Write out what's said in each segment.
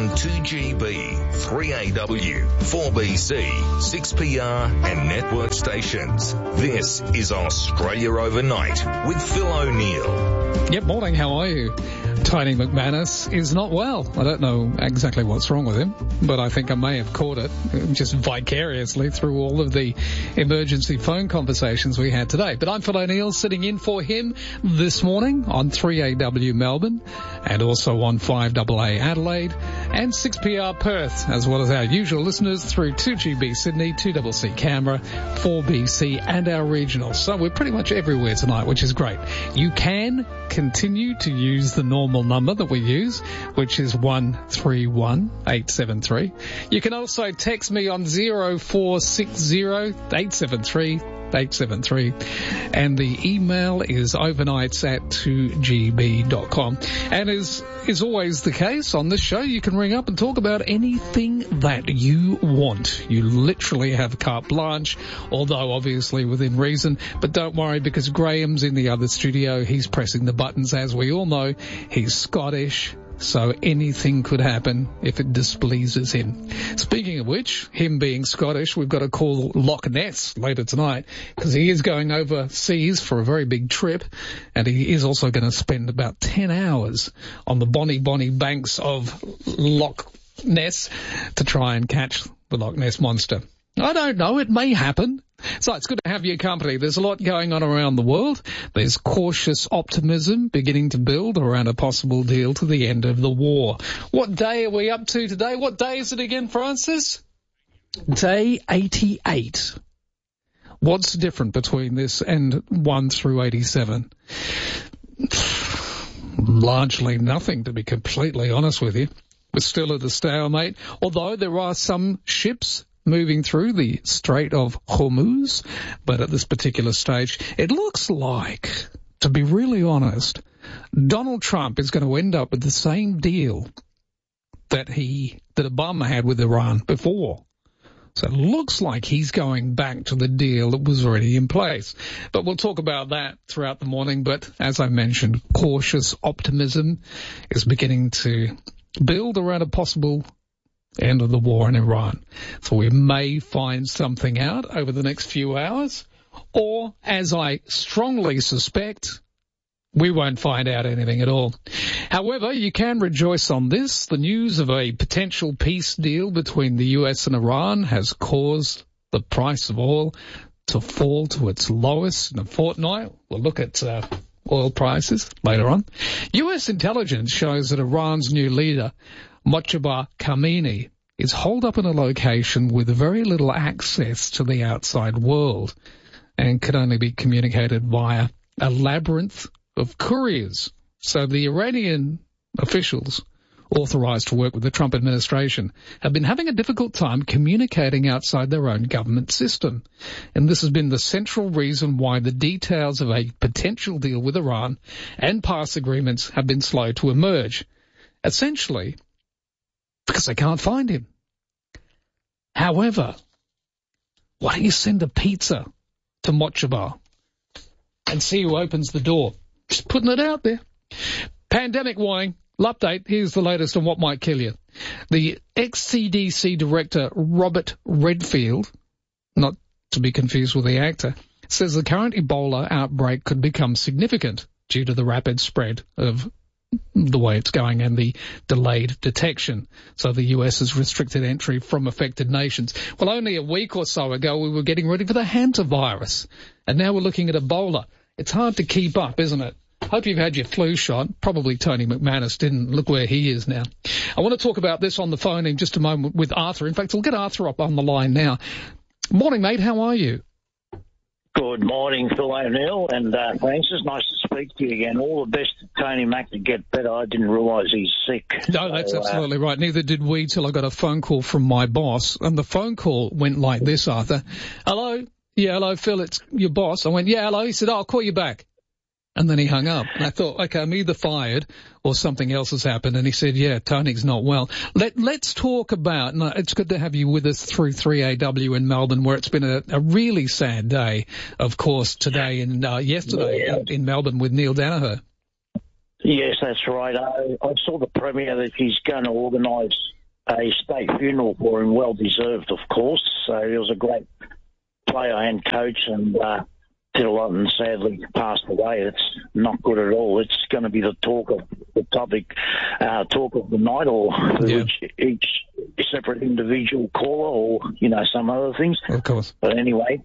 on 2GB, 3AW, 4BC, 6PR and network stations. This is Australia Overnight with Phil O'Neill. Yep, morning, how are you? Tony McManus is not well. I don't know exactly what's wrong with him, but I think I may have caught it just vicariously through all of the emergency phone conversations we had today. But I'm Phil O'Neill sitting in for him this morning on 3AW Melbourne and also on 5AA Adelaide and 6PR Perth, as well as our usual listeners through 2GB Sydney, 2CC Canberra, 4BC and our regionals. So we're pretty much everywhere tonight, which is great. You can continue to use the normal number that we use, which is 131873. You can also text me on 0460 873 873, and the email is overnights@2gb.com. And as is always the case on this show, you can ring up and talk about anything that you want. You literally have carte blanche, although obviously within reason. But don't worry, because Graham's in the other studio. He's pressing the buttons, as we all know. He's Scottish, so anything could happen if it displeases him. Speaking of which, him being Scottish, we've got to call Loch Ness later tonight because he is going overseas for a very big trip, and he is also going to spend about 10 hours on the bonny banks of Loch Ness to try and catch the Loch Ness Monster. I don't know, it may happen. So it's good to have your company. There's a lot going on around the world. There's cautious optimism beginning to build around a possible deal to the end of the war. What day are we up to today? What day is it again, Francis? Day 88. What's different between this and 1 through 87? Largely nothing, to be completely honest with you. We're still at a stalemate, although there are some ships moving through the Strait of Hormuz, but at this particular stage, it looks like, to be really honest, Donald Trump is going to end up with the same deal that Obama had with Iran before. So it looks like he's going back to the deal that was already in place. But we'll talk about that throughout the morning. But as I mentioned, cautious optimism is beginning to build around a possible end of the war in Iran. So we may find something out over the next few hours, or, as I strongly suspect, we won't find out anything at all. However, you can rejoice on this. The news of a potential peace deal between the US and Iran has caused the price of oil to fall to its lowest in a fortnight. We'll look at oil prices later on. US intelligence shows that Iran's new leader, Mojtaba Khamenei, is holed up in a location with very little access to the outside world and can only be communicated via a labyrinth of couriers. So the Iranian officials authorized to work with the Trump administration have been having a difficult time communicating outside their own government system. And this has been the central reason why the details of a potential deal with Iran and past agreements have been slow to emerge. Essentially, because they can't find him. However, why don't you send a pizza to Mojtaba and see who opens the door? Just putting it out there. Pandemic warning. Update. Here's the latest on what might kill you. The ex-CDC director, Robert Redfield, not to be confused with the actor, says the current Ebola outbreak could become significant due to the rapid spread of the way it's going and the delayed detection. So the US has restricted entry from affected nations. Well, only a week or so ago we were getting ready for the hantavirus, and now we're looking at Ebola. It's hard to keep up, isn't it? Hope you've had your flu shot. Probably Tony McManus didn't. Look where he is now. I want to talk about this on the phone in just a moment with Arthur. In fact, we'll get Arthur up on the line now. Morning, mate. How are you? Good morning, Phil O'Neill, and Francis. Nice to speak to you again. All the best to Tony Mack to get better. I didn't realise he's sick. No, that's absolutely right. Neither did we till I got a phone call from my boss, and the phone call went like this, Arthur. Hello? Yeah, hello, Phil, it's your boss. I went, yeah, hello. He said, I'll call you back. And then he hung up. And I thought, okay, I'm either fired or something else has happened. And he said, yeah, Tony's not well. Let's talk about, and it's good to have you with us through 3AW in Melbourne, where it's been a really sad day, of course, today and yesterday in Melbourne with Neil Daniher. Yes, that's right. I saw the Premier that he's going to organise a state funeral for him, well deserved, of course. So he was a great player and coach, and did a lot, and sadly passed away. It's not good at all. It's going to be the talk of the night, or each separate individual caller, or some other things. Of course. But anyway,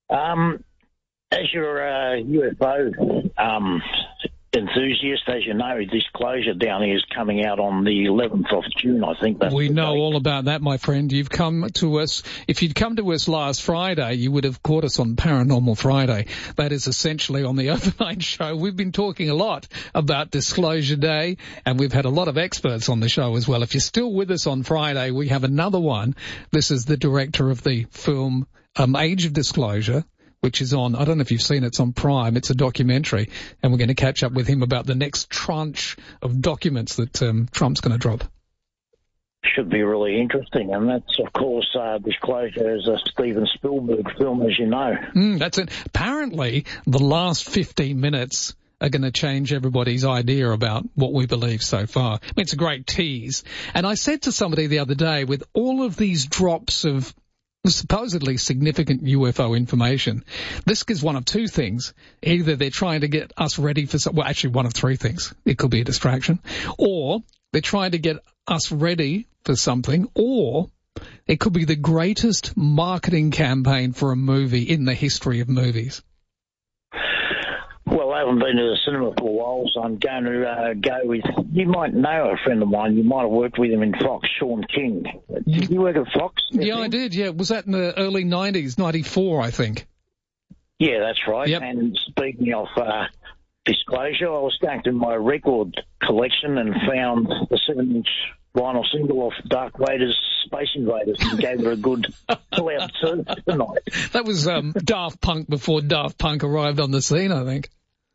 as your UFO enthusiast, as you know, Disclosure down here is coming out on the 11th of June, I think. We know all about that, my friend. You've come to us. If you'd come to us last Friday, you would have caught us on Paranormal Friday. That is essentially on the overnight show. We've been talking a lot about Disclosure Day, and we've had a lot of experts on the show as well. If you're still with us on Friday, we have another one. This is the director of the film Age of Disclosure, which is on, I don't know if you've seen it, it's on Prime. It's a documentary, and we're going to catch up with him about the next tranche of documents that Trump's going to drop. Should be really interesting, and that's, of course, Disclosure is a Steven Spielberg film, as you know. That's it. Apparently, the last 15 minutes are going to change everybody's idea about what we believe so far. I mean, it's a great tease. And I said to somebody the other day, with all of these drops of supposedly significant UFO information, this is one of two things. Either they're trying to get us ready for actually one of three things. It could be a distraction, or they're trying to get us ready for something, or it could be the greatest marketing campaign for a movie in the history of movies. Well, I haven't been to the cinema for a while, so I'm going to go with, you might know a friend of mine, you might have worked with him in Fox, Sean King. Did you work at Fox? Yeah, I did, yeah. Was that in the early 90s, 94, I think? Yeah, that's right. Yep. And speaking of Disclosure, I was going through my record collection and found the 7-inch vinyl single of Dark Vader's Space Invaders and gave it a good pull out tonight. That was Daft Punk before Daft Punk arrived on the scene, I think.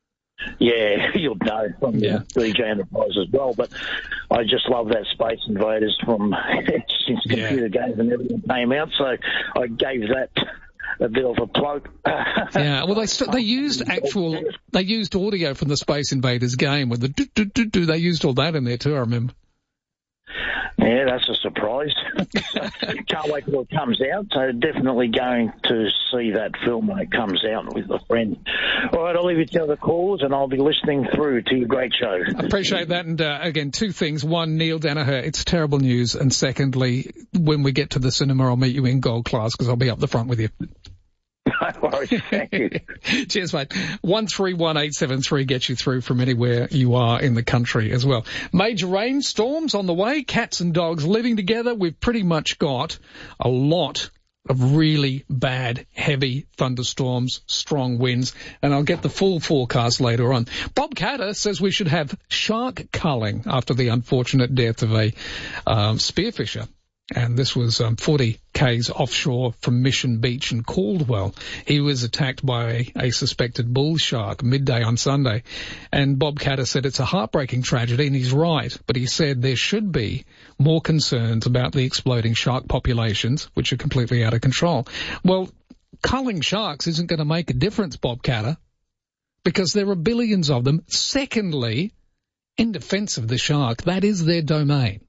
Yeah, you'll know from the DJ Enterprise as well, but I just love that Space Invaders from since computer games and everything came out, so I gave that a bit of a plug. Yeah, well, they used audio from the Space Invaders game with the do. They used all that in there too, I remember. Yeah, that's a surprise. Can't wait till it comes out. So definitely going to see that film when it comes out with a friend. All right, I'll leave it to the callers, and I'll be listening through to your great show. I appreciate that. And again, two things. One, Neil Danaher, it's terrible news. And secondly, when we get to the cinema, I'll meet you in gold class because I'll be up the front with you. No worries, thank you. Cheers, mate. 131873 gets you through from anywhere you are in the country as well. Major rainstorms on the way, cats and dogs living together. We've pretty much got a lot of really bad, heavy thunderstorms, strong winds, and I'll get the full forecast later on. Bob Catter says we should have shark culling after the unfortunate death of a spearfisher. And this was 40 k's offshore from Mission Beach in Caldwell. He was attacked by a suspected bull shark midday on Sunday. And Bob Catter said it's a heartbreaking tragedy, and he's right. But he said there should be more concerns about the exploding shark populations, which are completely out of control. Well, culling sharks isn't going to make a difference, Bob Catter, because there are billions of them. Secondly, in defense of the shark, that is their domain.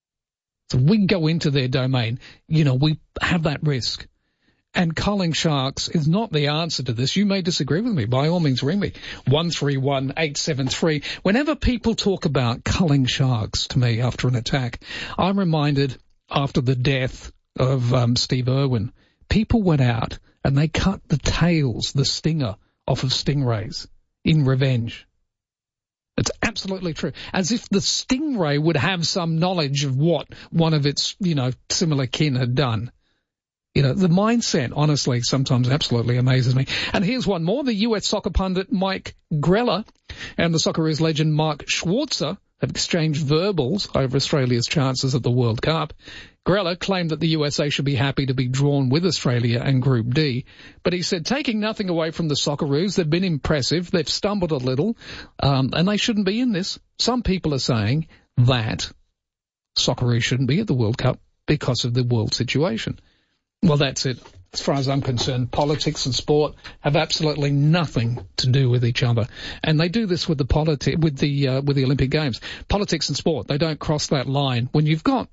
So we go into their domain, we have that risk. And culling sharks is not the answer to this. You may disagree with me. By all means, ring me. 131873. Whenever people talk about culling sharks to me after an attack, I'm reminded after the death of Steve Irwin, people went out and they cut the tails, the stinger, off of stingrays in revenge. It's absolutely true. As if the stingray would have some knowledge of what one of its, similar kin had done. The mindset, honestly, sometimes absolutely amazes me. And here's one more. The US soccer pundit Mike Grella and the Socceroos legend Mark Schwarzer have exchanged verbals over Australia's chances at the World Cup. Grella claimed that the USA should be happy to be drawn with Australia and Group D, but he said, taking nothing away from the Socceroos, they've been impressive, they've stumbled a little, and they shouldn't be in this. Some people are saying that Socceroos shouldn't be at the World Cup because of the world situation. Well, that's it. As far as I'm concerned, politics and sport have absolutely nothing to do with each other, and they do this with the Olympic Games. Politics and sport, they don't cross that line. When you've got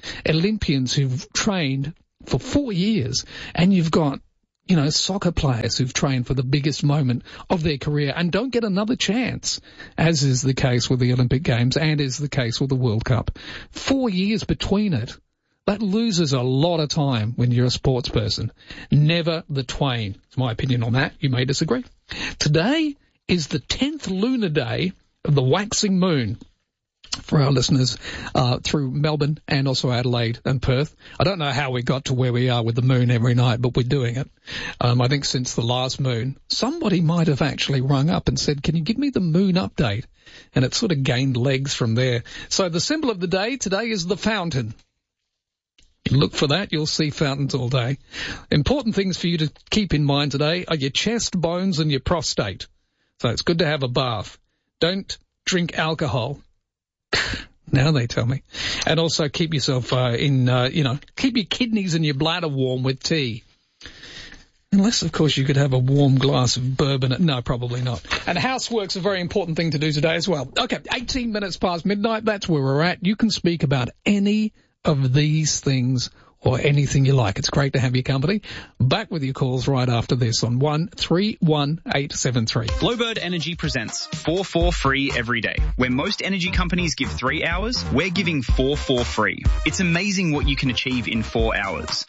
Olympians who've trained for 4 years, and you've got, you know, soccer players who've trained for the biggest moment of their career and don't get another chance, as is the case with the Olympic Games and is the case with the World Cup. 4 years between it. That loses a lot of time when you're a sports person. Never the twain. It's my opinion on that. You may disagree. Today is the 10th lunar day of the waxing moon for our listeners through Melbourne and also Adelaide and Perth. I don't know how we got to where we are with the moon every night, but we're doing it. I think since the last moon, somebody might have actually rung up and said, can you give me the moon update? And it sort of gained legs from there. So the symbol of the day today is the fountain. You look for that, you'll see fountains all day. Important things for you to keep in mind today are your chest, bones, and your prostate. So it's good to have a bath. Don't drink alcohol. Now they tell me. And also keep yourself keep your kidneys and your bladder warm with tea. Unless, of course, you could have a warm glass of bourbon. No, probably not. And housework's a very important thing to do today as well. Okay, 18 minutes past midnight, that's where we're at. You can speak about any of these things or anything you like. It's great to have your company. Back with your calls right after this on 131873. Glowbird Energy presents 4 for free every day. Where most energy companies give 3 hours, we're giving 4 for free. It's amazing what you can achieve in 4 hours.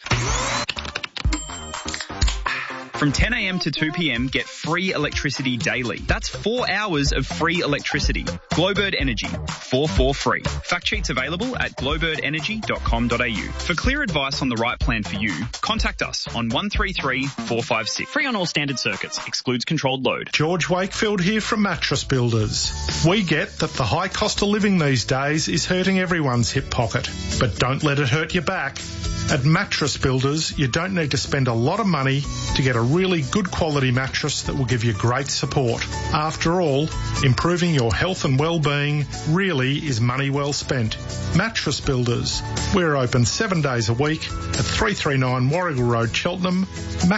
From 10 a.m. to 2 p.m, get free electricity daily. That's 4 hours of free electricity. Glowbird Energy, 4 for free. Fact sheets available at glowbirdenergy.com.au. For clear advice on the right plan for you, contact us on 133 456. Free on all standard circuits. Excludes controlled load. George Wakefield here from Mattress Builders. We get that the high cost of living these days is hurting everyone's hip pocket, but don't let it hurt your back. At Mattress Builders, you don't need to spend a lot of money to get a really good quality mattress that will give you great support. After all, improving your health and well-being really is money well spent. Mattress Builders. We're open 7 days a week at 339 Warrigal Road, Cheltenham,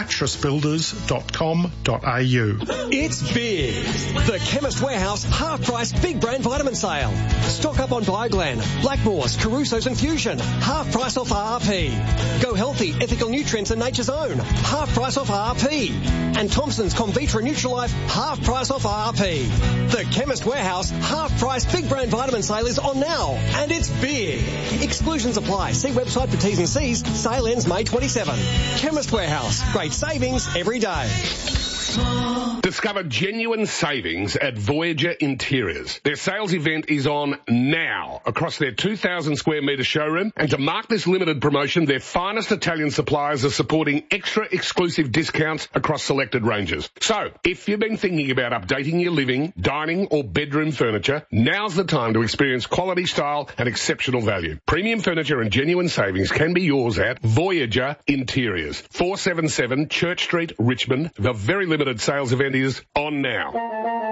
mattressbuilders.com.au. It's big. The Chemist Warehouse half-price big brand vitamin sale. Stock up on Bioglan, Blackmores, Caruso's and Fusion. Half price off RRP. Go Healthy, Ethical Nutrients and Nature's Own. Half price off RRP. And Thompson's Convitra Nutrilife. Half price off RRP. The Chemist Warehouse half price big brand vitamin sale is on now. And it's big. Exclusions apply. See website for T's and C's. Sale ends May 27. Chemist Warehouse. Great savings every day. Discover genuine savings at Voyager Interiors. Their sales event is on now across their 2,000 square metre showroom, and to mark this limited promotion, their finest Italian suppliers are supporting extra exclusive discounts across selected ranges. So, if you've been thinking about updating your living, dining or bedroom furniture, now's the time to experience quality, style and exceptional value. Premium furniture and genuine savings can be yours at Voyager Interiors, 477 Church Street, Richmond. The very limited sales event is on now.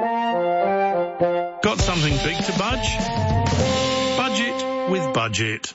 Got something big to budge? Budget with Budget.